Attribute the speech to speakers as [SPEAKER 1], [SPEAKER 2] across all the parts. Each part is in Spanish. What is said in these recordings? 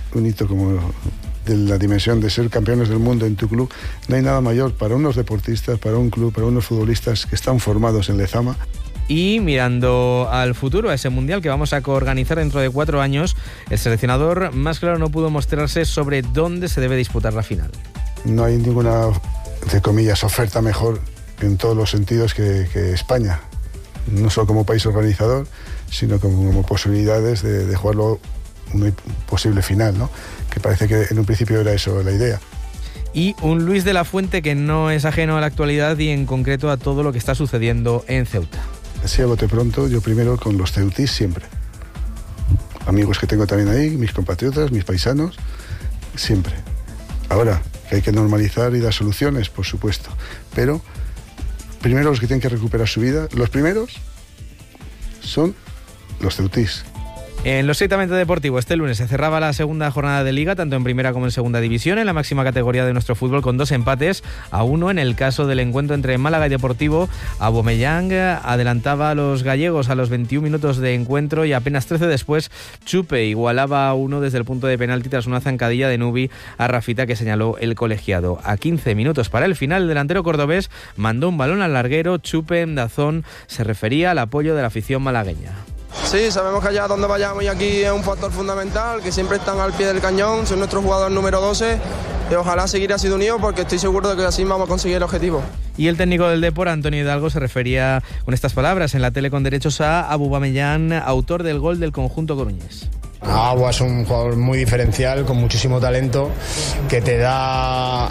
[SPEAKER 1] un hito como de la dimensión de ser campeones del mundo en tu club, no hay nada mayor para unos deportistas, para un club, para unos futbolistas que están formados en Lezama.
[SPEAKER 2] Y mirando al futuro, a ese mundial que vamos a coorganizar dentro de 4 años, el seleccionador más claro no pudo mostrarse sobre dónde se debe disputar la final.
[SPEAKER 1] No hay ninguna, entre comillas, oferta mejor en todos los sentidos que España, no solo como país organizador, sino como posibilidades de jugarlo una posible final, ¿no? Que parece que en un principio era eso la idea.
[SPEAKER 2] Y un Luis de la Fuente que no es ajeno a la actualidad y en concreto a todo lo que está sucediendo en Ceuta.
[SPEAKER 1] Así a bote pronto, yo primero con los ceutís siempre. Amigos que tengo también ahí, mis compatriotas, mis paisanos, siempre. Ahora, que hay que normalizar y dar soluciones, por supuesto. Pero primero los que tienen que recuperar su vida, los primeros son los ceutís.
[SPEAKER 2] En lo estrictamente deportivo, este lunes se cerraba la segunda jornada de Liga, tanto en primera como en segunda división, en la máxima categoría de nuestro fútbol, con 2 empates a 1 en el caso del encuentro entre Málaga y Deportivo. Aubameyang adelantaba a los gallegos a los 21 minutos de encuentro y apenas 13 después Chupe igualaba a 1 desde el punto de penalti tras una zancadilla de Nubi a Rafita que señaló el colegiado. A 15 minutos para el final, el delantero cordobés mandó un balón al larguero. Chupe en Dazón se refería al apoyo de la afición malagueña.
[SPEAKER 3] Sí, sabemos que allá donde vayamos y aquí es un factor fundamental, que siempre están al pie del cañón, son nuestros jugadores número 12 y ojalá seguir así de unidos porque estoy seguro de que así vamos a conseguir el objetivo.
[SPEAKER 2] Y el técnico del Depor, Antonio Hidalgo, se refería con estas palabras en la tele con derechos a Aubameyang, autor del gol del conjunto coruñés.
[SPEAKER 4] Agua es un jugador muy diferencial, con muchísimo talento, que te da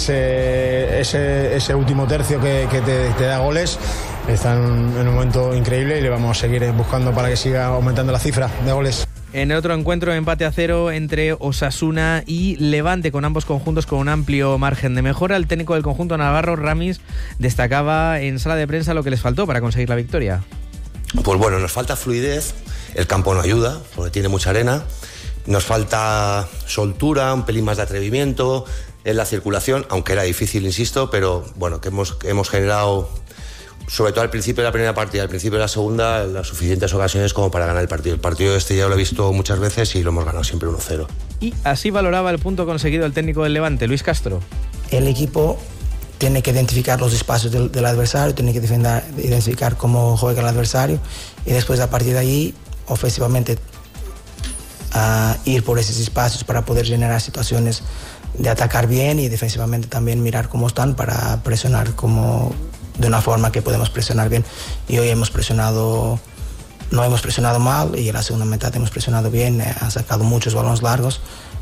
[SPEAKER 4] ese último tercio que te da goles. Está en un momento increíble y le vamos a seguir buscando para que siga aumentando la cifra de goles.
[SPEAKER 2] En el otro encuentro, empate a 0 entre Osasuna y Levante, con ambos conjuntos con un amplio margen de mejora. El técnico del conjunto navarro, Ramis, destacaba en sala de prensa lo que les faltó para conseguir la victoria.
[SPEAKER 5] Pues bueno, nos falta fluidez, el campo no ayuda porque tiene mucha arena, nos falta soltura, un pelín más de atrevimiento en la circulación, aunque era difícil, insisto, pero bueno, que hemos generado, sobre todo al principio de la primera partida, al principio de la segunda, las suficientes ocasiones como para ganar el partido. El partido este ya lo he visto muchas veces y lo hemos ganado siempre 1-0.
[SPEAKER 2] Y así valoraba el punto conseguido el técnico del Levante, Luis Castro.
[SPEAKER 6] El equipo tiene que identificar los espacios del adversario, tiene que identificar cómo juega el adversario y después a partir de ahí, ofensivamente, ir por esos espacios para poder generar situaciones de atacar bien y defensivamente también mirar cómo están para presionar de una forma que podemos presionar bien. Y hoy no hemos presionado mal y en la segunda mitad hemos presionado bien, han sacado muchos balones largos,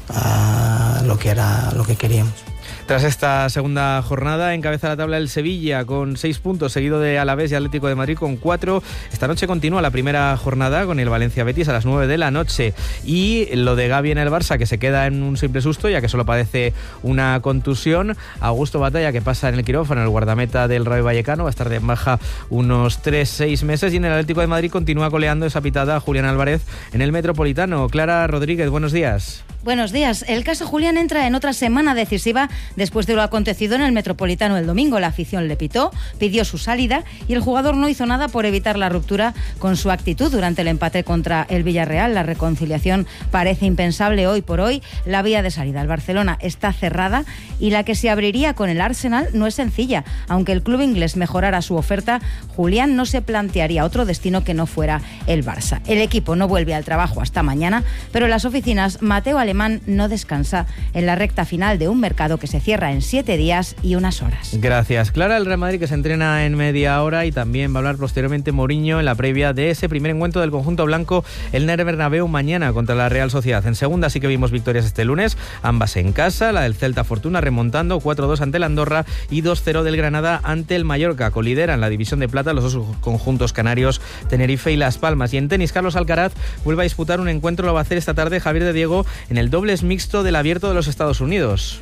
[SPEAKER 6] lo que queríamos.
[SPEAKER 2] Tras esta segunda jornada, encabeza la tabla el Sevilla con 6 puntos, seguido de Alavés y Atlético de Madrid con 4. Esta noche continúa la primera jornada con el Valencia-Betis a las 9 de la noche. Y lo de Gavi en el Barça, que se queda en un simple susto, ya que solo padece una contusión. Augusto Batalla, que pasa en el quirófano, el guardameta del Rayo Vallecano, va a estar de baja unos 3-6 meses. Y en el Atlético de Madrid continúa coleando esa pitada Julián Álvarez en el Metropolitano. Clara Rodríguez, buenos días.
[SPEAKER 7] Buenos días. El caso Julián entra en otra semana decisiva después de lo acontecido en el Metropolitano el domingo. La afición le pitó, pidió su salida y el jugador no hizo nada por evitar la ruptura con su actitud durante el empate contra el Villarreal. La reconciliación parece impensable hoy por hoy. La vía de salida al Barcelona está cerrada y la que se abriría con el Arsenal no es sencilla. Aunque el club inglés mejorara su oferta, Julián no se plantearía otro destino que no fuera el Barça. El equipo no vuelve al trabajo hasta mañana, pero en las oficinas Mateo Alemán no descansa en la recta final de un mercado que se cierra en 7 días y unas horas.
[SPEAKER 2] Gracias, Clara. El Real Madrid que se entrena en media hora y también va a hablar posteriormente Mourinho en la previa de ese primer encuentro del conjunto blanco, el Nere Bernabéu, mañana contra la Real Sociedad. En segunda sí que vimos victorias este lunes, ambas en casa, la del Celta Fortuna remontando 4-2 ante el Andorra y 2-0 del Granada ante el Mallorca. Colideran la división de plata los dos conjuntos canarios, Tenerife y Las Palmas. Y en tenis, Carlos Alcaraz vuelve a disputar un encuentro, lo va a hacer esta tarde Javier de Diego en el dobles mixto del Abierto de los Estados Unidos.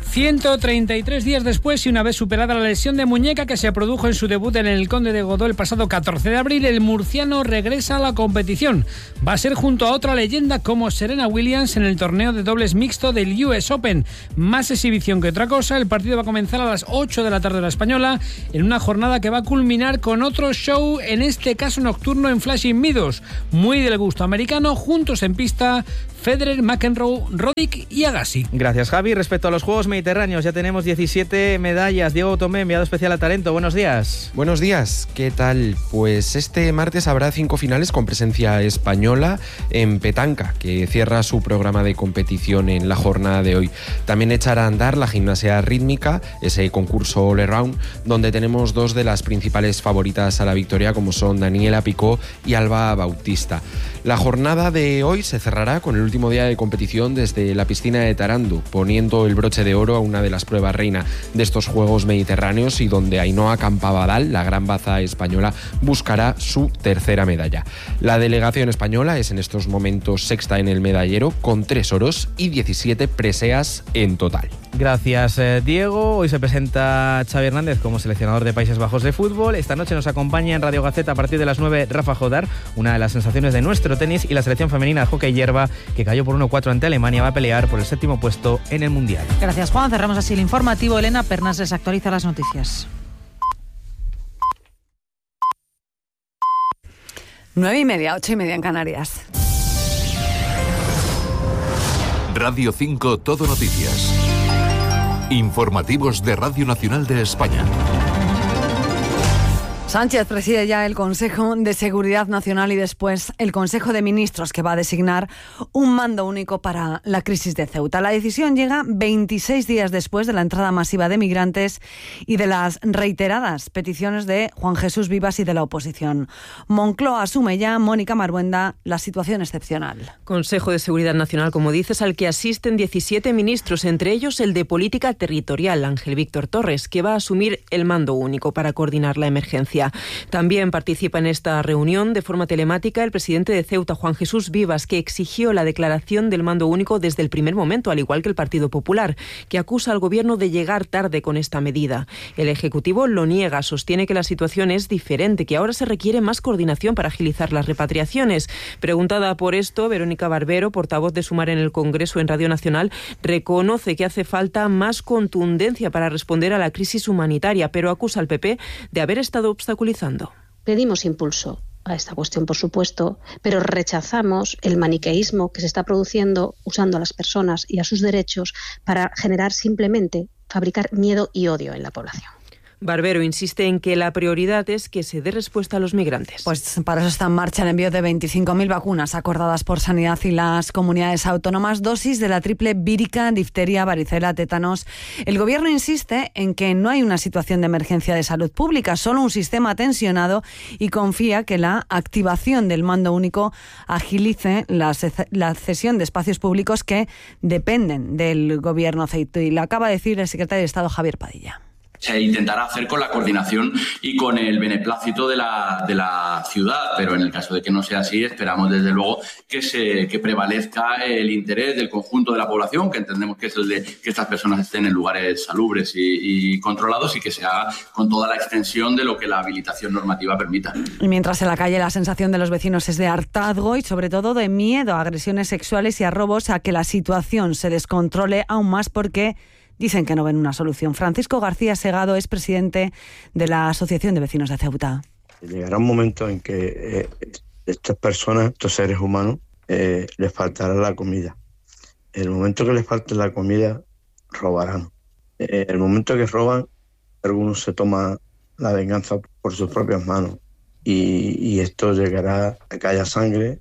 [SPEAKER 8] 133 días después y una vez superada la lesión de muñeca que se produjo en su debut en el Conde de Godó el pasado 14 de abril, el murciano regresa a la competición. Va a ser junto a otra leyenda como Serena Williams en el torneo de dobles mixto del US Open. Más exhibición que otra cosa, el partido va a comenzar a las 8 de la tarde de la española en una jornada que va a culminar con otro show, en este caso nocturno en Flushing Meadows. Muy del gusto americano, juntos en pista Federer, McEnroe, Roddick y Agassi.
[SPEAKER 2] Gracias, Javi. Respecto a los Juegos Mediterráneos, ya tenemos 17 medallas. Diego Tomé, enviado especial a Talento. Buenos días.
[SPEAKER 9] Buenos días, ¿qué tal? Pues este martes habrá 5 finales con presencia española en petanca, que cierra su programa de competición en la jornada de hoy. También echará a andar la gimnasia rítmica, ese concurso all around, donde tenemos 2 de las principales favoritas a la victoria, como son Daniela Picó y Alba Bautista. La jornada de hoy se cerrará con el último día de competición desde la piscina de Tarandu, poniendo el broche de oro a una de las pruebas reina de estos Juegos Mediterráneos y donde Ainhoa Campabadal, la gran baza española, buscará su tercera medalla. La delegación española es en estos momentos sexta en el medallero, con 3 oros y 17 preseas en total.
[SPEAKER 2] Gracias, Diego. Hoy se presenta Xavi Hernández como seleccionador de Países Bajos de fútbol. Esta noche nos acompaña en Radio Gaceta a partir de las 9 Rafa Jodar, una de las sensaciones de nuestro tenis, y la selección femenina de hockey hierba, que cayó por 1-4 ante Alemania, va a pelear por el 7º puesto en el Mundial.
[SPEAKER 10] Gracias, Juan. Cerramos así el informativo. Elena Pernas les actualiza las noticias.
[SPEAKER 11] 9:30, 8:30 en Canarias.
[SPEAKER 12] Radio 5 Todo Noticias. Informativos de Radio Nacional de España.
[SPEAKER 11] Sánchez preside ya el Consejo de Seguridad Nacional y después el Consejo de Ministros, que va a designar un mando único para la crisis de Ceuta. La decisión llega 26 días después de la entrada masiva de migrantes y de las reiteradas peticiones de Juan Jesús Vivas y de la oposición. Moncloa asume ya, Mónica Marbuenda, la situación excepcional.
[SPEAKER 13] Consejo de Seguridad Nacional, como dices, al que asisten 17 ministros, entre ellos el de Política Territorial, Ángel Víctor Torres, que va a asumir el mando único para coordinar la emergencia. También participa en esta reunión de forma telemática el presidente de Ceuta, Juan Jesús Vivas, que exigió la declaración del mando único desde el primer momento, al igual que el Partido Popular, que acusa al Gobierno de llegar tarde con esta medida. El Ejecutivo lo niega, sostiene que la situación es diferente, que ahora se requiere más coordinación para agilizar las repatriaciones. Preguntada por esto, Verónica Barbero, portavoz de Sumar en el Congreso en Radio Nacional, reconoce que hace falta más contundencia para responder a la crisis humanitaria, pero acusa al PP de haber estado obstaculizando.
[SPEAKER 14] Pedimos impulso a esta cuestión, por supuesto, pero rechazamos el maniqueísmo que se está produciendo usando a las personas y a sus derechos para generar simplemente, fabricar miedo y odio en la población.
[SPEAKER 13] Barbero insiste en que la prioridad es que se dé respuesta a los migrantes.
[SPEAKER 11] Pues para eso está en marcha el envío de 25.000 vacunas acordadas por Sanidad y las comunidades autónomas, dosis de la triple vírica, difteria, varicela, tétanos. El Gobierno insiste en que no hay una situación de emergencia de salud pública, solo un sistema tensionado, y confía que la activación del mando único agilice la cesión de espacios públicos que dependen del Gobierno ceutí. Y lo acaba de decir el secretario de Estado, Javier Padilla.
[SPEAKER 15] Se intentará hacer con la coordinación y con el beneplácito de la ciudad, pero en el caso de que no sea así, esperamos desde luego que prevalezca el interés del conjunto de la población, que entendemos que es el de que estas personas estén en lugares salubres y controlados, y que se haga con toda la extensión de lo que la habilitación normativa permita.
[SPEAKER 11] Y mientras en la calle la sensación de los vecinos es de hartazgo y sobre todo de miedo a agresiones sexuales y a robos, a que la situación se descontrole aún más, porque dicen que no ven una solución. Francisco García Segado es presidente de la Asociación de Vecinos de Ceuta.
[SPEAKER 16] Llegará un momento en que estas personas, estos seres humanos, les faltará la comida. En el momento que les falte la comida, robarán. En el momento que roban, algunos se toman la venganza por sus propias manos. Y esto llegará a que haya sangre.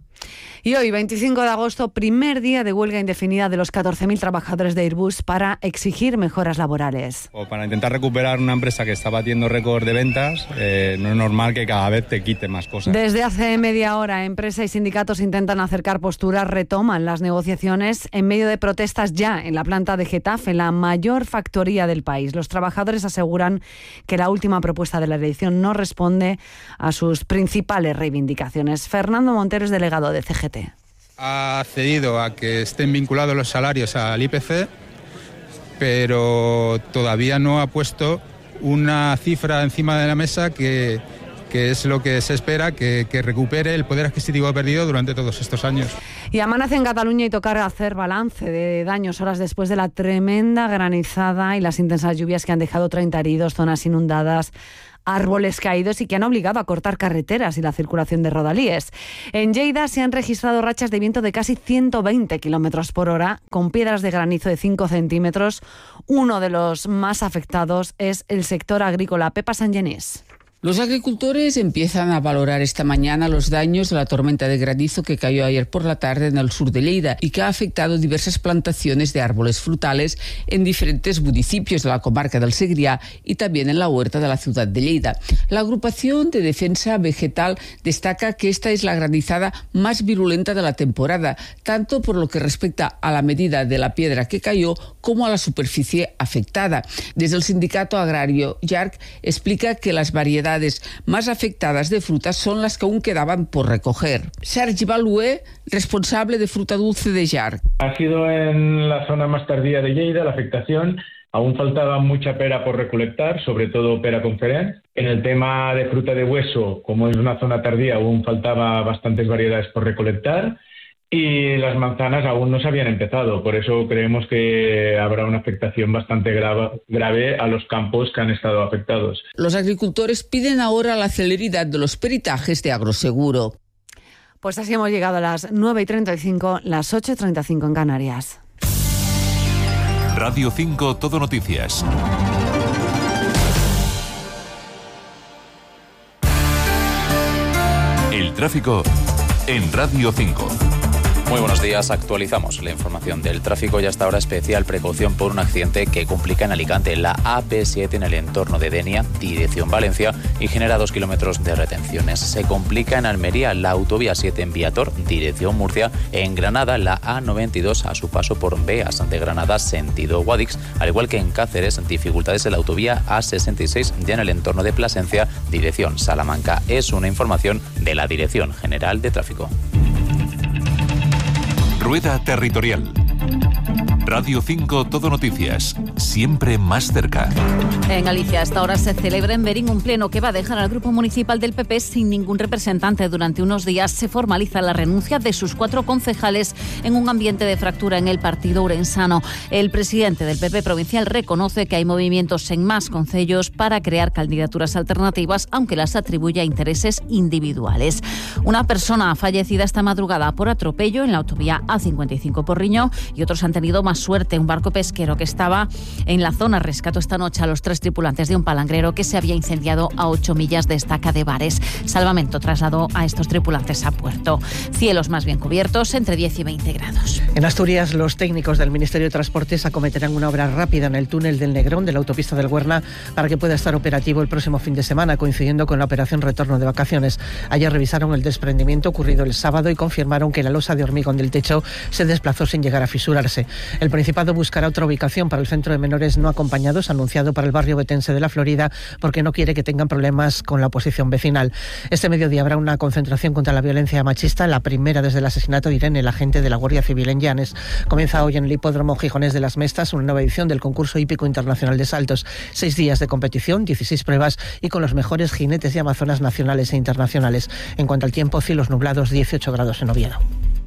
[SPEAKER 11] Y hoy, 25 de agosto, primer día de huelga indefinida de los 14.000 trabajadores de Airbus para exigir mejoras laborales.
[SPEAKER 17] O para intentar recuperar una empresa que está batiendo récord de ventas, no es normal que cada vez te quite más cosas.
[SPEAKER 11] Desde hace media hora, empresa y sindicatos intentan acercar posturas, retoman las negociaciones en medio de protestas ya en la planta de Getafe, la mayor factoría del país. Los trabajadores aseguran que la última propuesta de la elección no responde a sus principales reivindicaciones. Fernando Montero es delegado de CGT.
[SPEAKER 18] Ha cedido a que estén vinculados los salarios al IPC, pero todavía no ha puesto una cifra encima de la mesa que es lo que se espera, que recupere el poder adquisitivo perdido durante todos estos años.
[SPEAKER 11] Y amanece en Cataluña y tocar hacer balance de daños horas después de la tremenda granizada y las intensas lluvias que han dejado 30 heridos, zonas inundadas. árboles caídos y que han obligado a cortar carreteras y la circulación de rodalíes. En Lleida se han registrado rachas de viento de casi 120 kilómetros por hora, con piedras de granizo de 5 centímetros. Uno de los más afectados es el sector agrícola. Pepa Sangenís.
[SPEAKER 19] Los agricultores empiezan a valorar esta mañana los daños de la tormenta de granizo que cayó ayer por la tarde en el sur de Lleida y que ha afectado diversas plantaciones de árboles frutales en diferentes municipios de la comarca del Segrià y también en la huerta de la ciudad de Lleida. La agrupación de defensa vegetal destaca que esta es la granizada más virulenta de la temporada, tanto por lo que respecta a la medida de la piedra que cayó como a la superficie afectada. Desde el sindicato agrario YARC explica que las variedades más afectadas de frutas son las que aún quedaban por recoger. Sergi Balué, responsable de fruta dulce de YARC.
[SPEAKER 20] Ha sido en la zona más tardía de Lleida la afectación. Aún faltaba mucha pera por recolectar, sobre todo pera conferent. En el tema de fruta de hueso, como es una zona tardía, aún faltaba bastantes variedades por recolectar. Y las manzanas aún no se habían empezado, por eso creemos que habrá una afectación bastante grave a los campos que han estado afectados.
[SPEAKER 19] Los agricultores piden ahora la celeridad de los peritajes de Agroseguro.
[SPEAKER 11] Pues así hemos llegado a las 9:35, las 8:35 en Canarias.
[SPEAKER 12] Radio 5 Todo Noticias. El tráfico en Radio 5.
[SPEAKER 21] Muy buenos días, actualizamos la información del tráfico y hasta ahora especial precaución por un accidente que complica en Alicante, la AP7 en el entorno de Denia, dirección Valencia, y genera 2 kilómetros de retenciones. Se complica en Almería, la autovía 7 en Viator, dirección Murcia, en Granada, la A92 a su paso por Beas de Granada, sentido Guadix, al igual que en Cáceres, dificultades en la autovía A66 ya en el entorno de Plasencia, dirección Salamanca. Es una información de la Dirección General de Tráfico.
[SPEAKER 12] Rueda Territorial. Radio 5 Todo Noticias, siempre más cerca.
[SPEAKER 10] En Galicia, hasta ahora se celebra en Verín un pleno que va a dejar al grupo municipal del PP sin ningún representante. Durante unos días se formaliza la renuncia de sus 4 concejales en un ambiente de fractura en el partido ourensano. El presidente del PP provincial reconoce que hay movimientos en más concellos para crear candidaturas alternativas, aunque las atribuye a intereses individuales. Una persona ha fallecido esta madrugada por atropello en la autovía A55 Porriño y otros han tenido más suerte. Un barco pesquero que estaba en la zona rescató esta noche a los 3 tripulantes de un palangrero que se había incendiado a 8 millas de Estaca de Bares. Salvamento trasladó a estos tripulantes a puerto. Cielos más bien cubiertos, entre 10 y 20 grados.
[SPEAKER 22] En Asturias, los técnicos del Ministerio de Transportes acometerán una obra rápida en el túnel del Negrón de la autopista del Huerna para que pueda estar operativo el próximo fin de semana, coincidiendo con la operación retorno de vacaciones. Ayer revisaron el desprendimiento ocurrido el sábado y confirmaron que la losa de hormigón del techo se desplazó sin llegar a fisurarse. El Principado buscará otra ubicación para el centro de menores no acompañados anunciado para el barrio betense de la Florida porque no quiere que tengan problemas con la oposición vecinal. Este mediodía habrá una concentración contra la violencia machista, la primera desde el asesinato de Irene, la agente de la Guardia Civil en Llanes. Comienza hoy en el Hipódromo Gijonés de las Mestas una nueva edición del concurso hípico internacional de saltos. 6 días de competición, 16 pruebas y con los mejores jinetes y amazonas nacionales e internacionales. En cuanto al tiempo, cielos nublados, 18 grados en Oviedo.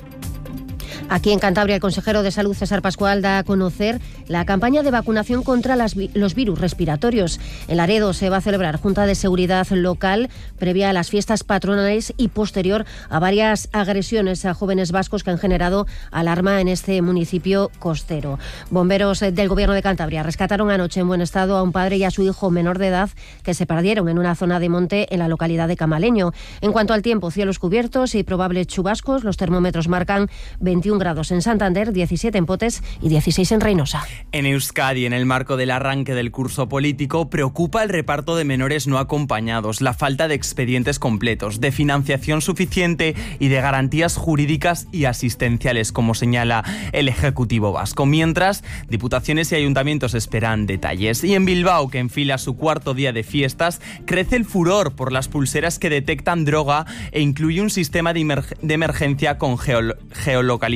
[SPEAKER 23] Aquí en Cantabria, el consejero de Salud, César Pascual, da a conocer la campaña de vacunación contra los virus respiratorios. En Laredo se va a celebrar Junta de Seguridad Local previa a las fiestas patronales y posterior a varias agresiones a jóvenes vascos que han generado alarma en este municipio costero. Bomberos del Gobierno de Cantabria rescataron anoche en buen estado a un padre y a su hijo menor de edad que se perdieron en una zona de monte en la localidad de Camaleño. En cuanto al tiempo, cielos cubiertos y probables chubascos. Los termómetros marcan 21 grados en Santander, 17 en Potes y 16 en Reynosa.
[SPEAKER 24] En Euskadi, en el marco del arranque del curso político, preocupa el reparto de menores no acompañados, la falta de expedientes completos, de financiación suficiente y de garantías jurídicas y asistenciales, como señala el Ejecutivo vasco. Mientras, diputaciones y ayuntamientos esperan detalles. Y en Bilbao, que enfila su 4º día de fiestas, crece el furor por las pulseras que detectan droga e incluye un sistema de emergencia con geolocalización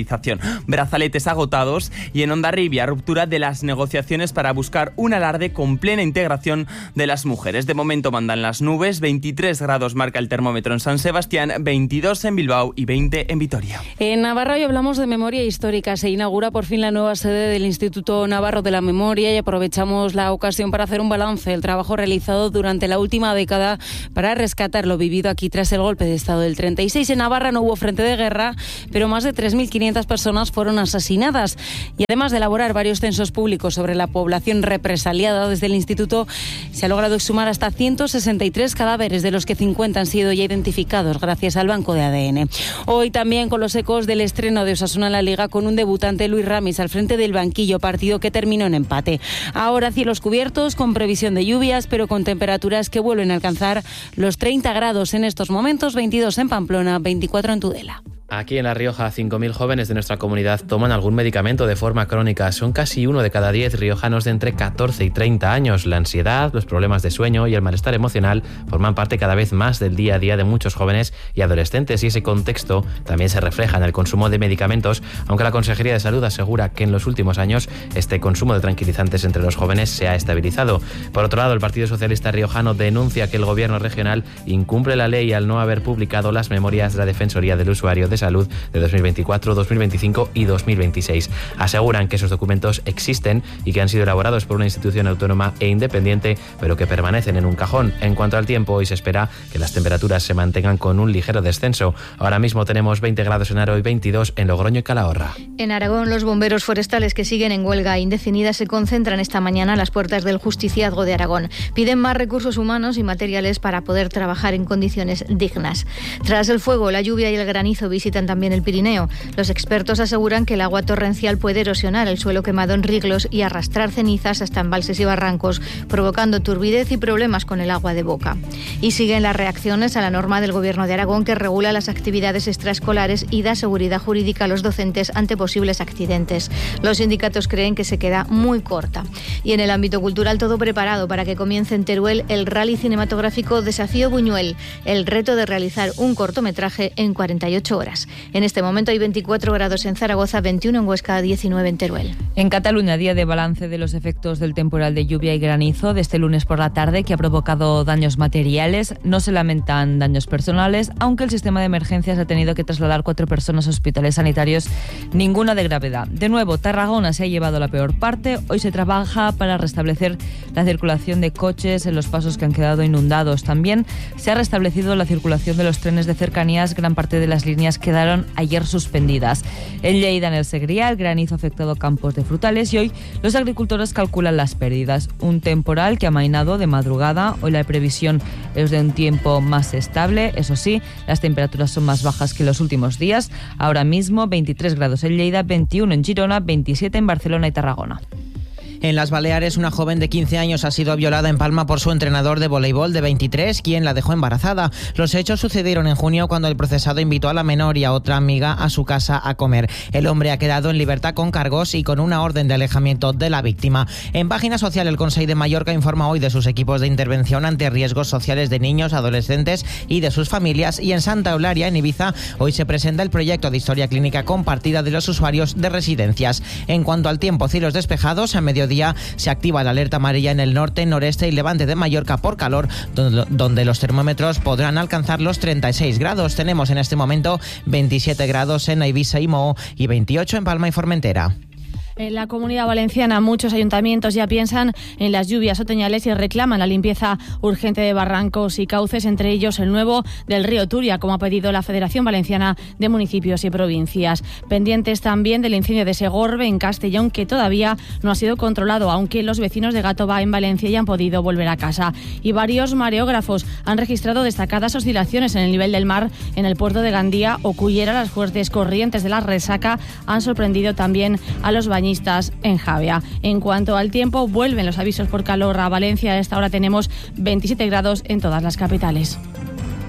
[SPEAKER 24] movilización. Brazaletes agotados y en Hondarribia, ruptura de las negociaciones para buscar un alarde con plena integración de las mujeres. De momento mandan las nubes, 23 grados marca el termómetro en San Sebastián, 22 en Bilbao y 20 en Vitoria.
[SPEAKER 1] En Navarra hoy hablamos de memoria histórica. Se inaugura por fin la nueva sede del Instituto Navarro de la Memoria y aprovechamos la ocasión para hacer un balance del trabajo realizado durante la última década para rescatar lo vivido aquí tras el golpe de Estado del 36. En Navarra no hubo frente de guerra, pero más de 3.500 personas fueron asesinadas. Y además de elaborar varios censos públicos sobre la población represaliada, desde el Instituto se ha logrado sumar hasta 163 cadáveres, de los que 50 han sido ya identificados gracias al banco de ADN. Hoy también con los ecos del estreno de Osasuna en la Liga, con un debutante, Luis Ramis, al frente del banquillo, partido que terminó en empate. Ahora cielos cubiertos, con previsión de lluvias, pero con temperaturas que vuelven a alcanzar los 30 grados en estos momentos, 22 en Pamplona, 24 en Tudela.
[SPEAKER 2] Aquí en La Rioja, 5.000 jóvenes de nuestra comunidad toman algún medicamento de forma crónica. Son casi 1 de cada 10 riojanos de entre 14 y 30 años. La ansiedad, los problemas de sueño y el malestar emocional forman parte cada vez más del día a día de muchos jóvenes y adolescentes, y ese contexto también se refleja en el consumo de medicamentos, aunque la Consejería de Salud asegura que en los últimos años este consumo de tranquilizantes entre los jóvenes se ha estabilizado. Por otro lado, el Partido Socialista Riojano denuncia que el Gobierno regional incumple la ley al no haber publicado las memorias de la Defensoría del Usuario de Salud de 2024, 2025 y 2026. Aseguran que esos documentos existen y que han sido elaborados por una institución autónoma e independiente, pero que permanecen en un cajón. En cuanto al tiempo, hoy se espera que las temperaturas se mantengan con un ligero descenso. Ahora mismo tenemos 20 grados en Aro y 22 en Logroño y Calahorra.
[SPEAKER 3] En Aragón, los bomberos forestales que siguen en huelga indefinida se concentran esta mañana a las puertas del Justiciazgo de Aragón. Piden más recursos humanos y materiales para poder trabajar en condiciones dignas. Tras el fuego, la lluvia y el granizo visitan también el Pirineo. Los expertos aseguran que el agua torrencial puede erosionar el suelo quemado en riglos y arrastrar cenizas hasta embalses y barrancos, provocando turbidez y problemas con el agua de boca. Y siguen las reacciones a la norma del Gobierno de Aragón que regula las actividades extraescolares y da seguridad jurídica a los docentes ante posibles accidentes. Los sindicatos creen que se queda muy corta. Y en el ámbito cultural, todo preparado para que comience en Teruel el rally cinematográfico Desafío Buñuel, el reto de realizar un cortometraje en 48 horas. En este momento hay 24 grados en Zaragoza, 21 en Huesca, 19 en Teruel.
[SPEAKER 4] En Cataluña, día de balance de los efectos del temporal de lluvia y granizo de este lunes por la tarde, que ha provocado daños materiales. No se lamentan daños personales, aunque el sistema de emergencias ha tenido que trasladar 4 personas a hospitales sanitarios, ninguna de gravedad. De nuevo, Tarragona se ha llevado la peor parte. Hoy se trabaja para restablecer la circulación de coches en los pasos que han quedado inundados. También se ha restablecido la circulación de los trenes de cercanías. Gran parte de las líneas quedaron ayer suspendidas. En Lleida, en el Segrià, el granizo ha afectado campos de frutales y hoy los agricultores calculan las pérdidas. Un temporal que ha amainado de madrugada. Hoy la previsión es de un tiempo más estable. Eso sí, las temperaturas son más bajas que los últimos días. Ahora mismo 23 grados en Lleida, 21 en Girona, 27 en Barcelona y Tarragona.
[SPEAKER 5] En las Baleares, una joven de 15 años ha sido violada en Palma por su entrenador de voleibol de 23, quien la dejó embarazada. Los hechos sucedieron en junio cuando el procesado invitó a la menor y a otra amiga a su casa a comer. El hombre ha quedado en libertad con cargos y con una orden de alejamiento de la víctima. En página social, el Consell de Mallorca informa hoy de sus equipos de intervención ante riesgos sociales de niños, adolescentes y de sus familias. Y en Santa Eulalia, en Ibiza, hoy se presenta el proyecto de historia clínica compartida de los usuarios de residencias. En cuanto al tiempo, cielos despejados. A mediodía se activa la alerta amarilla en el norte, noreste y levante de Mallorca por calor, donde los termómetros podrán alcanzar los 36 grados. Tenemos en este momento 27 grados en Ibiza y Moho y 28 en Palma y Formentera.
[SPEAKER 25] En la Comunidad Valenciana, muchos ayuntamientos ya piensan en las lluvias otoñales y reclaman la limpieza urgente de barrancos y cauces, entre ellos el nuevo del río Turia, como ha pedido la Federación Valenciana de Municipios y Provincias. Pendientes también del incendio de Segorbe, en Castellón, que todavía no ha sido controlado, aunque los vecinos de Gàtova, en Valencia, ya han podido volver a casa. Y varios mareógrafos han registrado destacadas oscilaciones en el nivel del mar en el puerto de Gandía o Cullera. Las fuertes corrientes de la resaca han sorprendido también a los bañistas en Javea. En cuanto al tiempo, vuelven los avisos por calor a Valencia. A esta hora tenemos 27 grados en todas las capitales.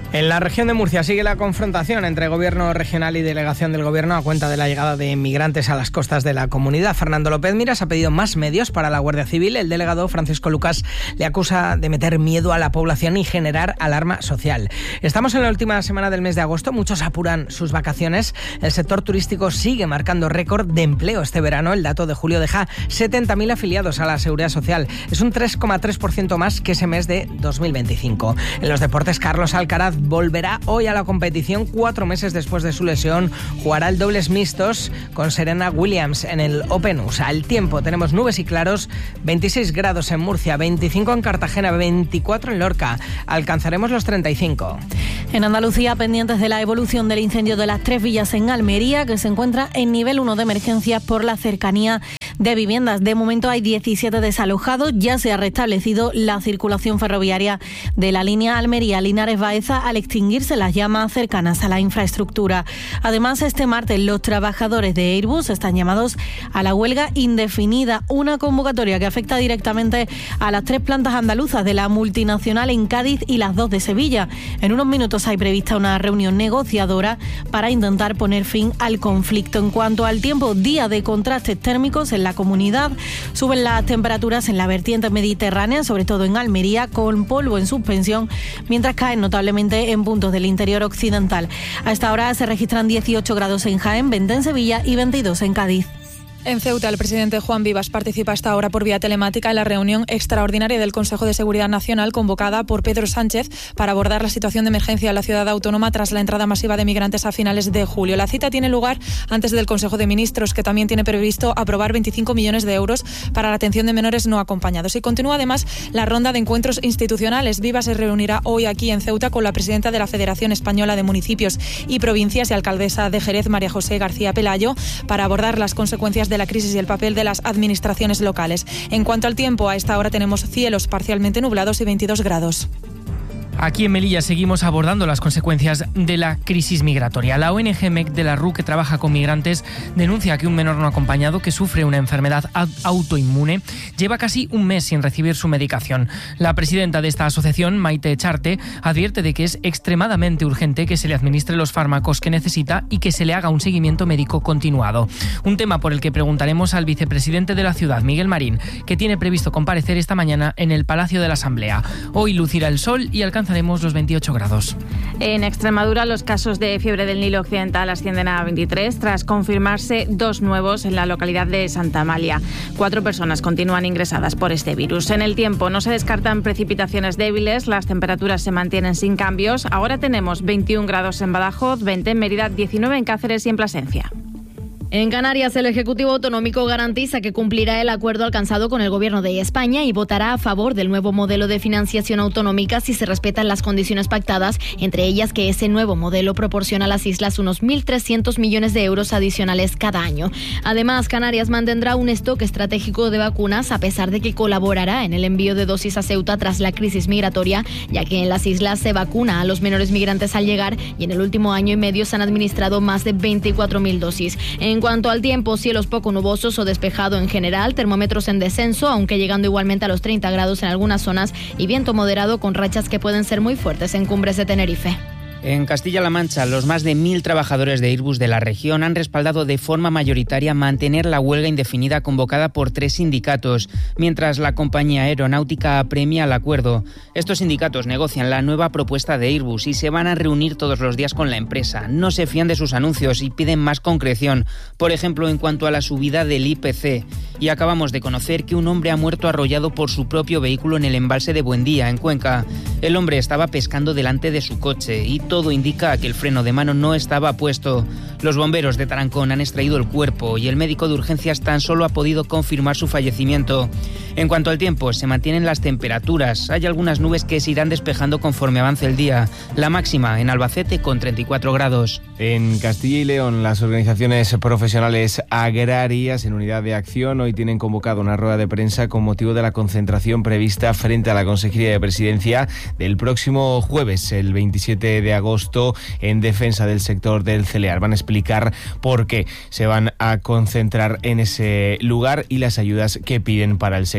[SPEAKER 6] En la región de Murcia sigue la confrontación entre gobierno regional y delegación del gobierno a cuenta de la llegada de inmigrantes a las costas de la comunidad. Fernando López Miras ha pedido más medios para la Guardia Civil. El delegado Francisco Lucas le acusa de meter miedo a la población y generar alarma social. Estamos en la última semana del mes de agosto, muchos apuran sus vacaciones. El sector turístico sigue marcando récord de empleo este verano. El dato de julio deja 70.000 afiliados a la Seguridad Social. Es un 3,3% más que ese mes de 2025. En los deportes, Carlos Alcaraz volverá hoy a la competición 4 meses después de su lesión. Jugará el dobles mixtos con Serena Williams en el Open USA. El tiempo, tenemos nubes y claros, 26 grados en Murcia, 25 en Cartagena, 24 en Lorca. Alcanzaremos los 35.
[SPEAKER 25] En Andalucía, pendientes de la evolución del incendio de las 3 villas en Almería, que se encuentra en nivel 1 de emergencia por la cercanía de viviendas. De momento hay 17 desalojados. Ya se ha restablecido la circulación ferroviaria de la línea Almería-Linares-Baeza al extinguirse las llamas cercanas a la infraestructura. Además, este martes los trabajadores de Airbus están llamados a la huelga indefinida, una convocatoria que afecta directamente a las 3 plantas andaluzas de la multinacional en Cádiz y las 2 de Sevilla. En unos minutos hay prevista una reunión negociadora para intentar poner fin al conflicto. En cuanto al tiempo, día de contrastes térmicos en la comunidad. Suben las temperaturas en la vertiente mediterránea, sobre todo en Almería, con polvo en suspensión, mientras caen notablemente en puntos del interior occidental. A esta hora se registran 18 grados en Jaén, 20 en Sevilla y 22 en Cádiz.
[SPEAKER 7] En Ceuta, el presidente Juan Vivas participa hasta ahora por vía telemática en la reunión extraordinaria del Consejo de Seguridad Nacional convocada por Pedro Sánchez para abordar la situación de emergencia en la ciudad autónoma tras la entrada masiva de migrantes a finales de julio. La cita tiene lugar antes del Consejo de Ministros, que también tiene previsto aprobar 25 millones de euros para la atención de menores no acompañados. Y continúa además la ronda de encuentros institucionales. Vivas se reunirá hoy aquí en Ceuta con la presidenta de la Federación Española de Municipios y Provincias y alcaldesa de Jerez, María José García Pelayo, para abordar las consecuencias de la crisis y el papel de las administraciones locales. En cuanto al tiempo, a esta hora tenemos cielos parcialmente nublados y 22 grados.
[SPEAKER 8] Aquí en Melilla seguimos abordando las consecuencias de la crisis migratoria. La ONG MEC de la RU, que trabaja con migrantes, denuncia que un menor no acompañado que sufre una enfermedad autoinmune lleva casi un mes sin recibir su medicación. La presidenta de esta asociación, Maite Echarte, advierte de que es extremadamente urgente que se le administre los fármacos que necesita y que se le haga un seguimiento médico continuado. Un tema por el que preguntaremos al vicepresidente de la ciudad, Miguel Marín, que tiene previsto comparecer esta mañana en el Palacio de la Asamblea. Hoy lucirá el sol y alcanzaremos los 28 grados.
[SPEAKER 25] En Extremadura, los casos de fiebre del Nilo Occidental ascienden a 23 tras confirmarse 2 nuevos en la localidad de Santa Amalia. 4 personas continúan ingresadas por este virus. En el tiempo, no se descartan precipitaciones débiles, las temperaturas se mantienen sin cambios. Ahora tenemos 21 grados en Badajoz, 20 en Mérida, 19 en Cáceres y en Plasencia.
[SPEAKER 23] En Canarias, el Ejecutivo Autonómico garantiza que cumplirá el acuerdo alcanzado con el Gobierno de España y votará a favor del nuevo modelo de financiación autonómica si se respetan las condiciones pactadas, entre ellas que ese nuevo modelo proporciona a las islas unos 1.300 millones de euros adicionales cada año. Además, Canarias mantendrá un stock estratégico de vacunas a pesar de que colaborará en el envío de dosis a Ceuta tras la crisis migratoria, ya que en las islas se vacuna a los menores migrantes al llegar y en el último año y medio se han administrado más de 24.000 dosis. En cuanto al tiempo, cielos poco nubosos o despejado en general, termómetros en descenso, aunque llegando igualmente a los 30 grados en algunas zonas, y viento moderado con rachas que pueden ser muy fuertes en cumbres de Tenerife.
[SPEAKER 9] En Castilla-La Mancha, los más de 1.000 trabajadores de Airbus de la región han respaldado de forma mayoritaria mantener la huelga indefinida convocada por 3 sindicatos, mientras la compañía aeronáutica apremia el acuerdo. Estos sindicatos negocian la nueva propuesta de Airbus y se van a reunir todos los días con la empresa. No se fían de sus anuncios y piden más concreción, por ejemplo, en cuanto a la subida del IPC. Y acabamos de conocer que un hombre ha muerto arrollado por su propio vehículo en el embalse de Buendía, en Cuenca. El hombre estaba pescando delante de su coche y todo indica que el freno de mano no estaba puesto. Los bomberos de Tarancón han extraído el cuerpo y el médico de urgencias tan solo ha podido confirmar su fallecimiento. En cuanto al tiempo, se mantienen las temperaturas. Hay algunas nubes que se irán despejando conforme avance el día. La máxima en Albacete con 34 grados.
[SPEAKER 14] En Castilla y León, las organizaciones profesionales agrarias en unidad de acción hoy tienen convocado una rueda de prensa con motivo de la concentración prevista frente a la Consejería de Presidencia del próximo jueves, el 27 de agosto, en defensa del sector del cereal. Van a explicar por qué se van a concentrar en ese lugar y las ayudas que piden para el sector.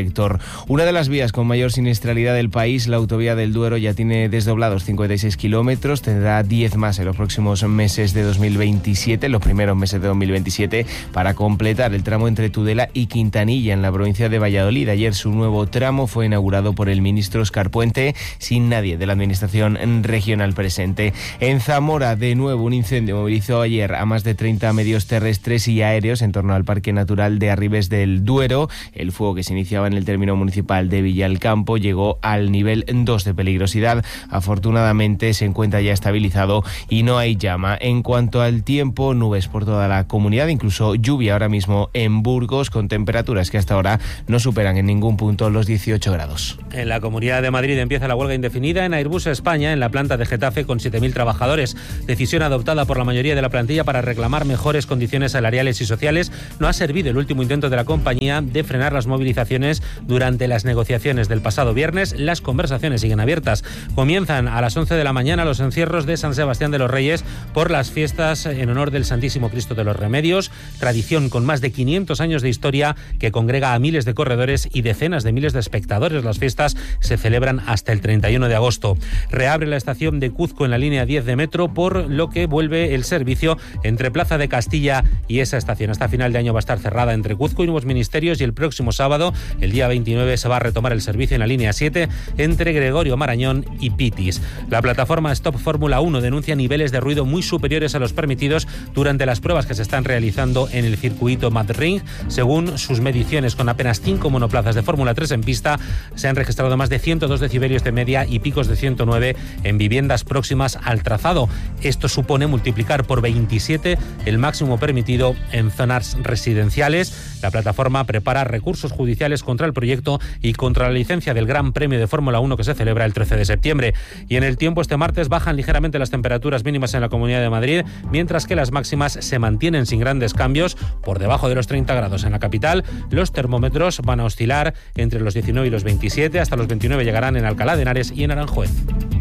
[SPEAKER 14] sector. Una de las vías con mayor siniestralidad del país, la autovía del Duero, ya tiene desdoblados 56 kilómetros, tendrá 10 más en los próximos meses de 2027, los primeros meses de 2027, para completar el tramo entre Tudela y Quintanilla, en la provincia de Valladolid. Ayer su nuevo tramo fue inaugurado por el ministro Óscar Puente, sin nadie de la administración regional presente. En Zamora, de nuevo, un incendio movilizó ayer a más de 30 medios terrestres y aéreos en torno al Parque Natural de Arribes del Duero. El fuego, que se iniciaba en el término municipal de Villalcampo, llegó al nivel 2 de peligrosidad. Afortunadamente se encuentra ya estabilizado y no hay llama. En cuanto al tiempo, nubes por toda la comunidad, incluso lluvia ahora mismo en Burgos, con temperaturas que hasta ahora no superan en ningún punto los 18 grados.
[SPEAKER 13] En la Comunidad de Madrid empieza la huelga indefinida en Airbus España, en la planta de Getafe, con 7.000 trabajadores. Decisión adoptada por la mayoría de la plantilla para reclamar mejores condiciones salariales y sociales. No ha servido el último intento de la compañía de frenar las movilizaciones durante las negociaciones del pasado viernes. Las conversaciones siguen abiertas. Comienzan a las 11 de la mañana los encierros de San Sebastián de los Reyes por las fiestas en honor del Santísimo Cristo de los Remedios, tradición con más de 500 años de historia que congrega a miles de corredores y decenas de miles de espectadores. Las fiestas se celebran hasta el 31 de agosto. Reabre la estación de Cuzco en la línea 10 de metro, por lo que vuelve el servicio entre Plaza de Castilla y esa estación. Hasta final de año va a estar cerrada entre Cuzco y Nuevos Ministerios, y el próximo sábado, el día 29, se va a retomar el servicio en la línea 7 entre Gregorio Marañón y Pitis. La plataforma Stop Fórmula 1 denuncia niveles de ruido muy superiores a los permitidos durante las pruebas que se están realizando en el circuito Madrid. Según sus mediciones, con apenas 5 monoplazas de Fórmula 3 en pista, se han registrado más de 102 decibelios de media y picos de 109 en viviendas próximas al trazado. Esto supone multiplicar por 27 el máximo permitido en zonas residenciales. La plataforma prepara recursos judiciales contra el proyecto y contra la licencia del Gran Premio de Fórmula 1 que se celebra el 13 de septiembre. Y en el tiempo, este martes bajan ligeramente las temperaturas mínimas en la Comunidad de Madrid, mientras que las máximas se mantienen sin grandes cambios, por debajo de los 30 grados en la capital. Los termómetros van a oscilar entre los 19 y los 27, hasta los 29 llegarán en Alcalá de Henares y en Aranjuez.